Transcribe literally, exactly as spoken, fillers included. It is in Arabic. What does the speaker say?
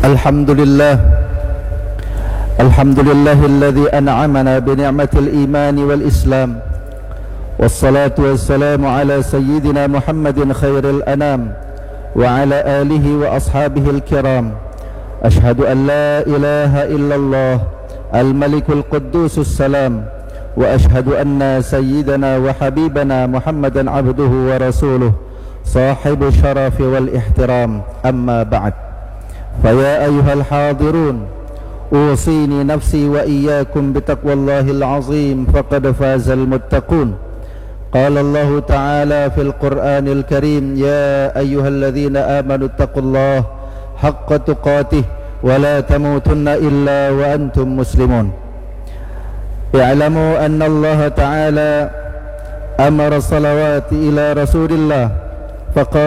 الحمد لله الحمد لله الذي أنعمنا بنعمة الإيمان والإسلام، والصلاة والسلام على سيدنا محمد خير الأنام وعلى آله وأصحابه الكرام. أشهد أن لا إله إلا الله الملك القدوس السلام، وأشهد أن سيدنا وحبيبنا محمدا عبده ورسوله صاحب الشرف والاحترام. أما بعد، فيا أيها الحاضرون، أوصيني نفسي وإياكم بتقوى الله العظيم، فقد فاز المتقون. قال الله تعالى في القرآن الكريم: يا أيها الذين آمنوا اتقوا الله حق تقاته ولا تموتن إلا وأنتم مسلمون. اعلموا أن الله تعالى أمر الصلوات إلى رسول الله فقال: